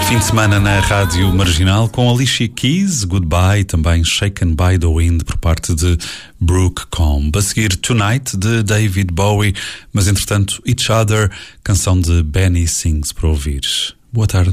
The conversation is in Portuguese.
Fim de semana na Rádio Marginal com Alicia Keys, Goodbye, também Shaken by the Wind por parte de Brooke Combe. A seguir Tonight de David Bowie, mas entretanto Each Other, canção de Benny Sings para ouvir. Boa tarde.